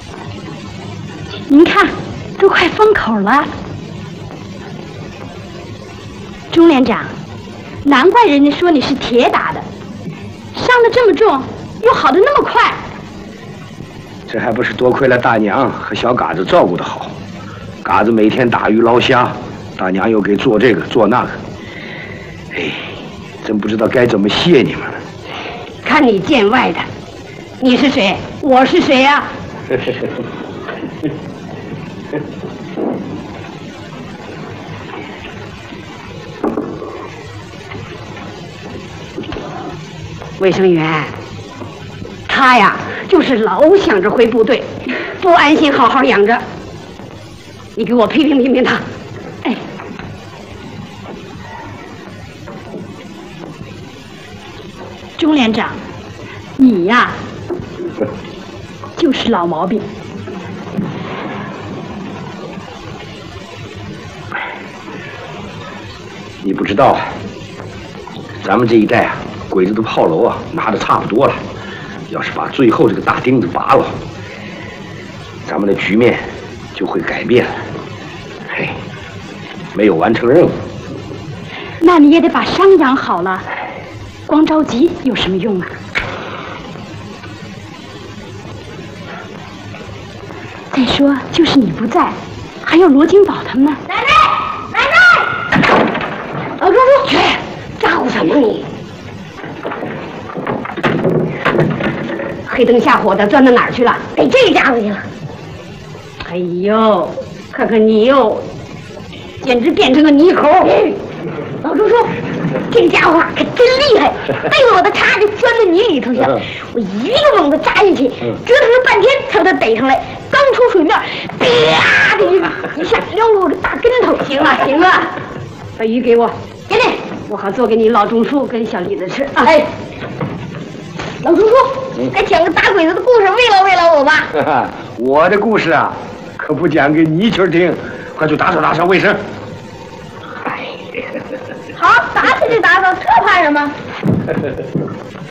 您看，都快封口了。钟连长，难怪人家说你是铁打的，伤得这么重，又好得那么快。 这还不是多亏了大娘和小嘎子照顾得好。嘎子每天打鱼捞虾，大娘又给做这个做那个。哎，真不知道该怎么谢你们了。 看你见外的，你是谁？我是谁呀？卫生员，他呀就是老想着回部队，不安心好好养着。你给我批评他。哎， 钟连长，你呀就是老毛病。 你不知道，咱们这一代啊，鬼子的炮楼啊拿的差不多了，要是把最后这个大钉子拔了，咱们的局面就会改变了。嘿，没有完成任务， 那你也得把伤养好了，光着急有什么用啊？再说，就是你不在，还有罗金宝他们呢。 奶奶，老叔叔，去，咋呼什么你？黑灯瞎火的钻到哪儿去了？给这家伙去了。哎呦，看看你哟，简直变成个泥猴！老叔叔，这家伙可真厉害，被我的叉给钻到泥里头去了。我一个猛子扎进去，折腾了半天才把他逮上来。刚出水面，啪的一下撂了我个大跟头。行了，把鱼给我，给你，我好做给你老钟叔跟小李子吃啊。哎，老叔叔，该讲个打鬼子的故事慰劳我吧。 我的故事啊，可不讲给你一群听，快去打扫卫生。 好，打扫就打扫，这怕什么？